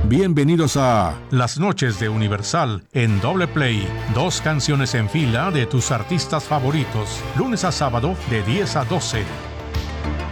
Bienvenidos a Las Noches de Universal en Doble Play. 2 canciones en fila de tus artistas favoritos, lunes a sábado de 10 a 12.